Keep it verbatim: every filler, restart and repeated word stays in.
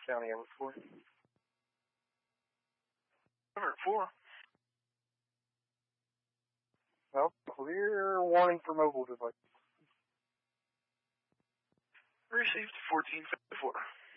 County over four. Over at four. Well, clear warning for mobile devices. Received fourteen fifty-four.